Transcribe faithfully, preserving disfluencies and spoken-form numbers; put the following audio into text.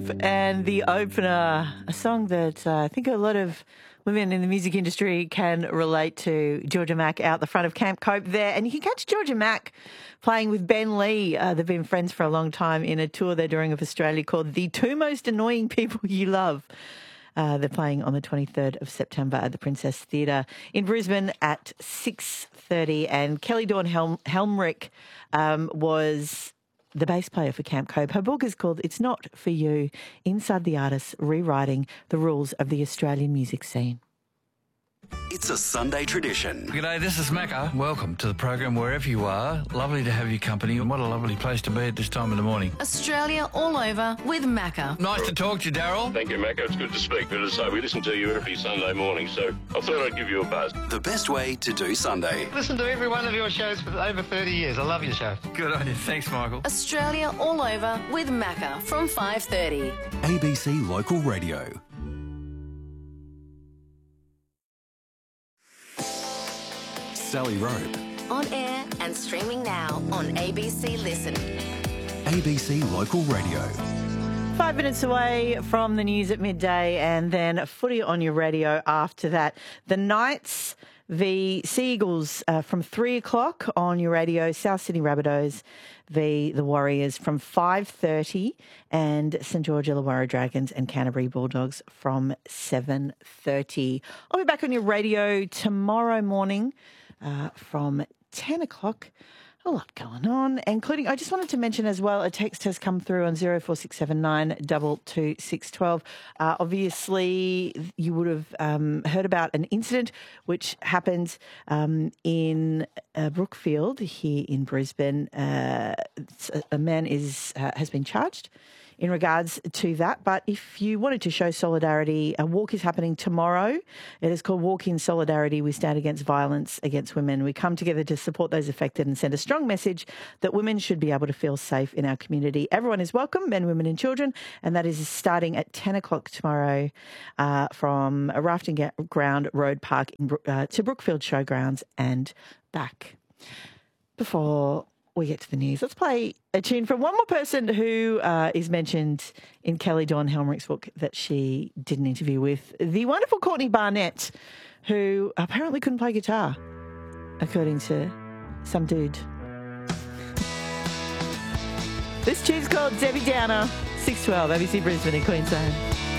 and the opener, a song that uh, I think a lot of women in the music industry can relate to. Georgia Mack out the front of Camp Cope there. And you can catch Georgia Mack playing with Ben Lee. Uh, they've been friends for a long time in a tour they're doing of Australia called The Two Most Annoying People You Love. Uh, they're playing on the twenty-third of September at the Princess Theatre in Brisbane at six thirty. And Kelly Dawn Helm- Helmrich um, was the bass player for Camp Cope. Her book is called It's Not For You, Inside the Artists Rewriting the Rules of the Australian Music Scene. It's a Sunday tradition. G'day, this is Macca. Welcome to the program wherever you are. Lovely to have your company, and what a lovely place to be at this time of the morning. Australia all over with Macca. Nice to talk to you, Daryl. Thank you, Macca. It's good to speak. But as I say, we listen to you every Sunday morning, so I thought I'd give you a buzz. The best way to do Sunday. Listen to every one of your shows for over thirty years. I love your show. Good on you. Thanks, Michael. Australia all over with Macca from five thirty. A B C Local Radio. Sally Rope. On air and streaming now on A B C Listen. A B C Local Radio. Five minutes away from the news at midday, and then footy on your radio after that. The Knights v Seagulls uh, from three o'clock on your radio. South Sydney Rabbitohs v the Warriors from five thirty, and St George Illawarra Dragons and Canterbury Bulldogs from seven thirty. I'll be back on your radio tomorrow morning uh, from ten o'clock. A lot going on, including, I just wanted to mention as well, a text has come through on zero four six seven nine two two six one two. Uh, obviously, you would have um, heard about an incident which happened um, in uh, Brookfield here in Brisbane. Uh, a, a man is uh, has been charged in regards to that. But if you wanted to show solidarity, a walk is happening tomorrow. It is called Walk in Solidarity. We stand against violence against women. We come together to support those affected and send a strong message that women should be able to feel safe in our community. Everyone is welcome, men, women and children, and that is starting at ten o'clock tomorrow uh, from a rafting ground, Road Park in, uh, to Brookfield Showgrounds and back. Before we get to the news, let's play a tune from one more person who uh, is mentioned in Kelly Dawn Helmrich's book that she did an interview with, the wonderful Courtney Barnett, who apparently couldn't play guitar, according to some dude. This tune's called Debbie Downer, six twelve, A B C Brisbane in Queensland.